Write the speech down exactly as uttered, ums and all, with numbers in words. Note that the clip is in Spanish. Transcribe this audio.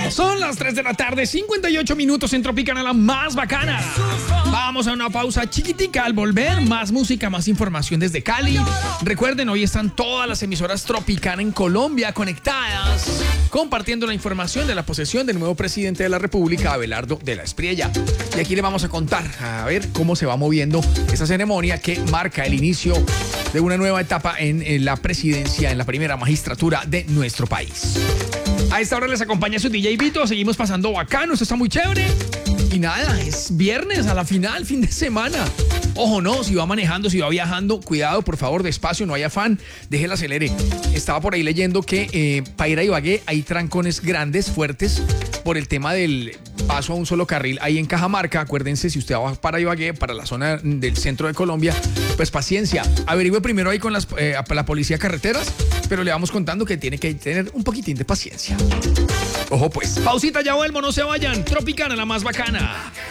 Son las tres de la tarde, cincuenta y ocho minutos en Tropicana, la más bacana. Vamos a una pausa chiquitica. Al volver, más música, más información desde Cali. Recuerden, hoy están todas las emisoras Tropicana en Colombia conectadas, compartiendo la información de la posesión del nuevo presidente de la República, Abelardo de la Espriella. Y aquí le vamos a contar, a ver cómo se va moviendo esa ceremonia que marca el inicio de una nueva etapa en, en la presidencia, en la primera magistratura de nuestro país. A esta hora les acompaña su D J Vito. Seguimos pasando bacano, esto está muy chévere. Y nada, es viernes a la final, fin de semana. Ojo, no, si va manejando, si va viajando, cuidado, por favor, despacio, no hay afán, deje el acelere. Estaba por ahí leyendo que eh, para ir a Ibagué hay trancones grandes, fuertes, por el tema del paso a un solo carril ahí en Cajamarca. Acuérdense, si usted va para Ibagué, para la zona del centro de Colombia, pues paciencia. Averigüe primero ahí con las, eh, la policía de carreteras, pero le vamos contando que tiene que tener un poquitín de paciencia. Ojo pues, pausita, ya vuelvo, no se vayan. Tropicana, la más bacana.